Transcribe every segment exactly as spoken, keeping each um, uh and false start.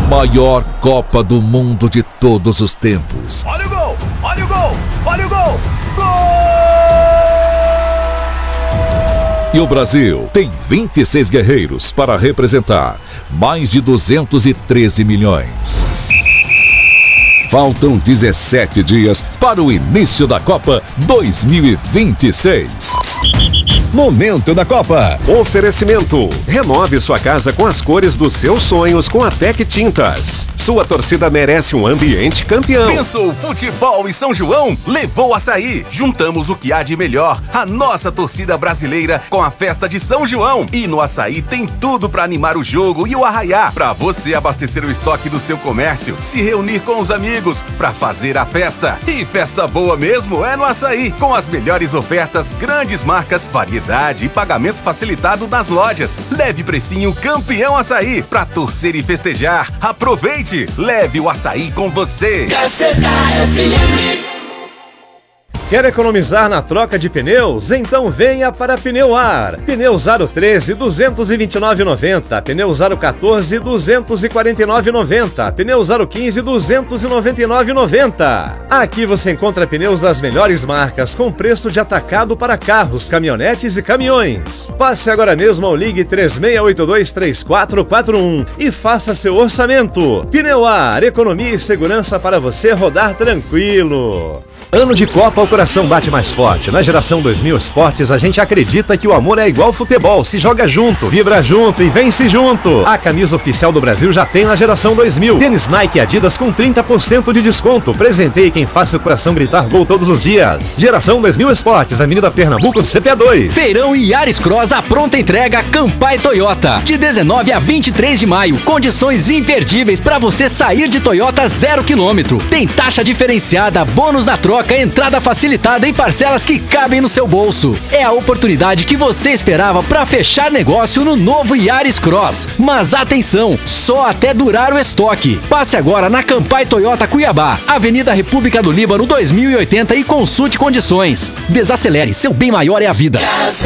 maior Copa do Mundo de todos os tempos. Olha o gol! Olha o gol! Olha o gol! Gol! E o Brasil tem vinte e seis guerreiros para representar mais de duzentos e treze milhões. Faltam dezessete dias para o início da Copa dois mil e vinte e seis. Momento da Copa. Oferecimento. Renove sua casa com as cores dos seus sonhos com a Tec Tintas. Sua torcida merece um ambiente campeão. Pensou futebol e São João? Levou Açaí. Juntamos o que há de melhor. A nossa torcida brasileira com a festa de São João. E no Açaí tem tudo para animar o jogo e o arraiá. Para você abastecer o estoque do seu comércio, se reunir com os amigos para fazer a festa. E festa boa mesmo é no Açaí. Com as melhores ofertas, grandes marcas, variedade e pagamento facilitado nas lojas. Leve precinho campeão Açaí pra torcer e festejar. Aproveite, leve o Açaí com você. Gazeta F M. Quer economizar na troca de pneus? Então venha para Pneuar. Pneus Aro treze, duzentos e vinte e nove reais e noventa centavos. Pneus Aro quatorze, duzentos e quarenta e nove reais e noventa centavos. Pneus Aro quinze, duzentos e noventa e nove reais e noventa centavos. Aqui você encontra pneus das melhores marcas com preço de atacado para carros, caminhonetes e caminhões. Passe agora mesmo ou ligue três seis oito dois, três quatro quatro um e faça seu orçamento. Pneuar, economia e segurança para você rodar tranquilo. Ano de Copa, o coração bate mais forte. Na Geração dois mil Esportes, a gente acredita que o amor é igual futebol. Se joga junto, vibra junto e vence junto. A camisa oficial do Brasil já tem na Geração dois mil. Tênis Nike e Adidas com trinta por cento de desconto. Presenteie quem faça o coração gritar gol todos os dias. Geração dois mil Esportes, Avenida Pernambuco, C P A dois. Feirão Yaris Cross, a pronta entrega Campai Toyota. De dezenove a vinte e três de maio. Condições imperdíveis para você sair de Toyota zero quilômetro. Tem taxa diferenciada, bônus na troca, entrada facilitada e parcelas que cabem no seu bolso. É a oportunidade que você esperava para fechar negócio no novo Yaris Cross. Mas atenção, só até durar o estoque. Passe agora na Campai Toyota Cuiabá, Avenida República do Líbano dois mil e oitenta e consulte condições. Desacelere, seu bem maior é a vida.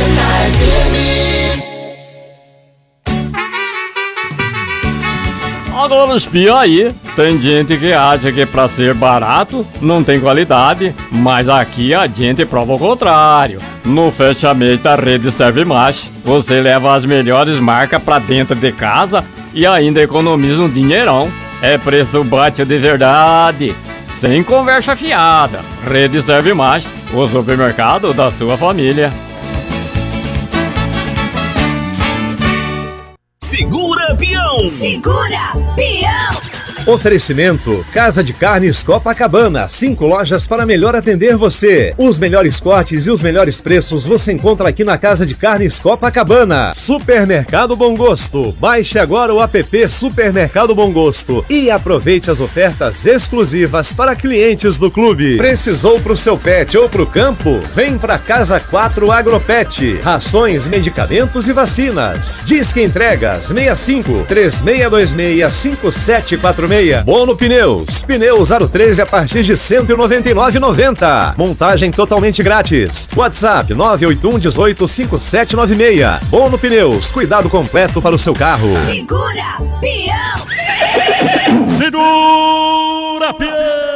Agora espia aí, tem gente que acha que pra ser barato não tem qualidade, mas aqui a gente prova o contrário. No fechamento da rede Serve Mais, você leva as melhores marcas pra dentro de casa e ainda economiza um dinheirão. É preço bate de verdade, sem conversa fiada. Rede Serve Mais, o supermercado da sua família. Segura, peão! Segura, peão! Oferecimento: Casa de Carnes Copacabana. Cinco lojas para melhor atender você. Os melhores cortes e os melhores preços você encontra aqui na Casa de Carnes Copacabana. Supermercado Bom Gosto. Baixe agora o app Supermercado Bom Gosto e aproveite as ofertas exclusivas para clientes do clube. Precisou pro seu pet ou pro campo? Vem pra Casa quatro Agropet. Rações, medicamentos e vacinas. Disque entregas seis cinco, três seis dois seis, cinco sete quatro seis. Bono Pneus. Pneus Aro treze a partir de cento e noventa e nove reais e noventa centavos. Montagem totalmente grátis. WhatsApp nove oito um um oito cinco sete nove seis. Bono Pneus. Cuidado completo para o seu carro. Segura, peão! Segura, peão!